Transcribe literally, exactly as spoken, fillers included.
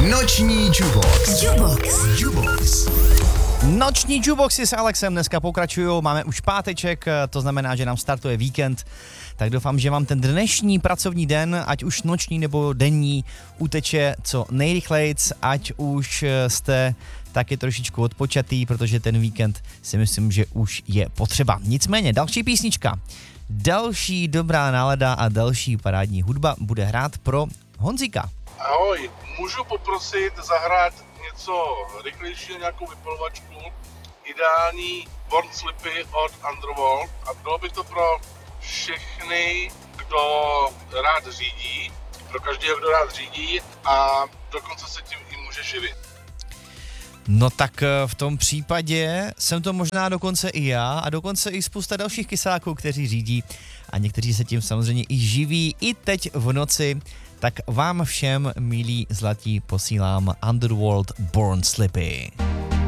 Noční Jukebox. Jukebox. Jukebox. Noční Jukeboxy s Alexem dneska pokračují, máme už páteček, to znamená, že nám startuje víkend, tak doufám, že vám ten dnešní pracovní den, ať už noční nebo denní, uteče co nejrychlejc, ať už jste taky trošičku odpočatý, protože ten víkend si myslím, že už je potřeba. Nicméně, další písnička, další dobrá nálada a další parádní hudba bude hrát pro Honzíka. Ahoj, můžu poprosit zahrát něco rychlejšího, nějakou vypalovačku, ideální Born Slippy od Underworld, a bylo by to pro všechny, kdo rád řídí, pro každého, kdo rád řídí a dokonce se tím i může živit. No tak v tom případě jsem to možná dokonce i já a dokonce i spousta dalších kysáků, kteří řídí a někteří se tím samozřejmě i živí i teď v noci. Tak vám všem, milí zlatí, posílám Underworld Born Slippy.